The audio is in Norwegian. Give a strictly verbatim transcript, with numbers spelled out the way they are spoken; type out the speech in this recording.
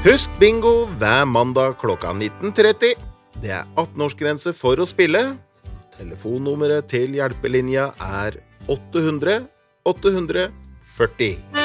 Husk bingo hver mandag klokka nitten tretti. Det er atten-årsgrense for å spille. Telefonnummeret til hjelpelinja er åtte hundre åtte hundre førti.